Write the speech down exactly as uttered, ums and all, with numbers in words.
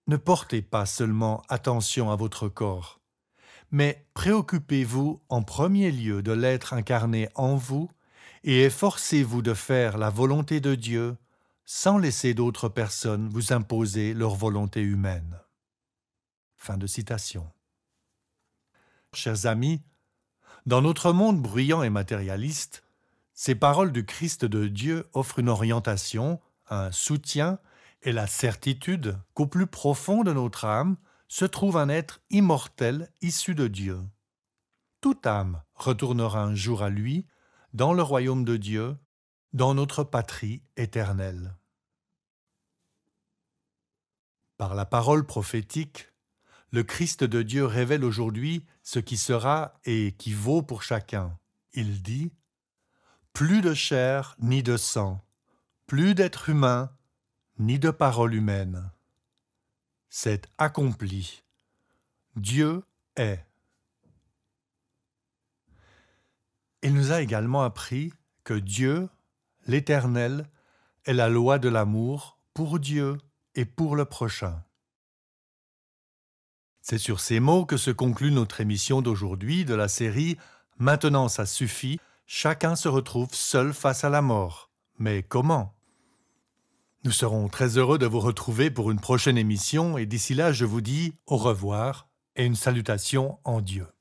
Ne portez pas seulement attention à votre corps, mais préoccupez-vous en premier lieu de l'être incarné en vous et efforcez-vous de faire la volonté de Dieu sans laisser d'autres personnes vous imposer leur volonté humaine. Fin de citation. Chers amis, dans notre monde bruyant et matérialiste, ces paroles du Christ de Dieu offrent une orientation, un soutien et la certitude qu'au plus profond de notre âme se trouve un être immortel issu de Dieu. Toute âme retournera un jour à lui, dans le royaume de Dieu, dans notre patrie éternelle. Par la parole prophétique, le Christ de Dieu révèle aujourd'hui ce qui sera et qui vaut pour chacun. Il dit « Plus de chair ni de sang, plus d'être humain, ni de parole humaine. C'est accompli. Dieu est. » Il nous a également appris que Dieu, l'Éternel, est la loi de l'amour pour Dieu et pour le prochain. C'est sur ces mots que se conclut notre émission d'aujourd'hui de la série « Maintenant ça suffit », chacun se retrouve seul face à la mort. Mais comment ? Nous serons très heureux de vous retrouver pour une prochaine émission et d'ici là, je vous dis au revoir et une salutation en Dieu.